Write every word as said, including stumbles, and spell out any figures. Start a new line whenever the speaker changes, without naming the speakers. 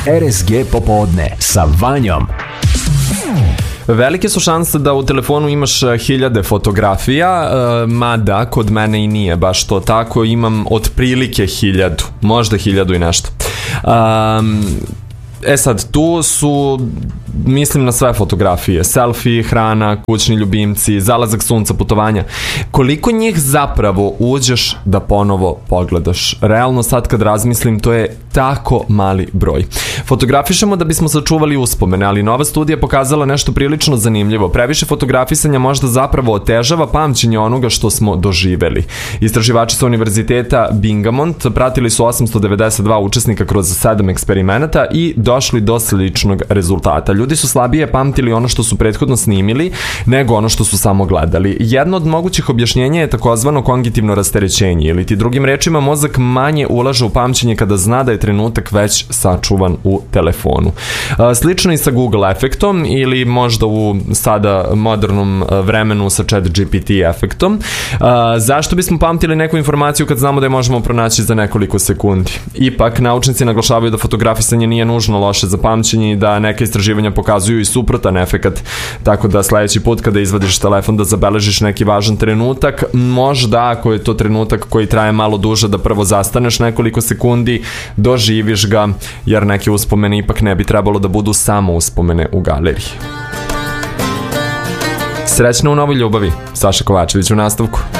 R S G popodne sa Vanjom.
Velike su šanse da u telefonu imaš hiljade fotografija, mada kod mene i nije baš to tako, imam otprilike hiljadu, možda hiljadu i nešto. Um, E sad, tu su, mislim na sve fotografije, selfie, hrana, kućni ljubimci, zalazak sunca, putovanja. Koliko njih zapravo uđeš da ponovo pogledaš? Realno sad kad razmislim, to je tako mali broj. Fotografišemo da bismo sačuvali uspomene, ali nova studija pokazala nešto prilično zanimljivo. Previše fotografisanja možda zapravo otežava pamćenje onoga što smo doživeli. Istraživači sa univerziteta Bingamont pratili su osamsto devedeset dva učesnika kroz sedam eksperimenata i došli do sličnog rezultata. Ljudi su slabije pamtili ono što su prethodno snimili nego ono što su samo gledali. Jedno od mogućih objašnjenja je takozvano kognitivno rasterećenje, ili ti drugim rečima mozak manje ulaže u pamćenje kada zna da je trenutak već sačuvan u telefonu. Slično i sa Google efektom ili možda u sada modernom vremenu sa Chat G P T efektom. Zašto bismo pamtili neku informaciju kad znamo da je možemo pronaći za nekoliko sekundi? Ipak, naučnici naglašavaju da fotografisanje nije nužno loše za pamćenje i da neke istraživanja pokazuju i suprotan efekat, tako da sledeći put kada izvadiš telefon da zabeležiš neki važan trenutak, možda ako je to trenutak koji traje malo duže da prvo zastaneš nekoliko sekundi, doživiš ga, jer neke uspomene ipak ne bi trebalo da budu samo uspomene u galeriji. Srećno u novoj ljubavi, Saša Kovačević u nastavku.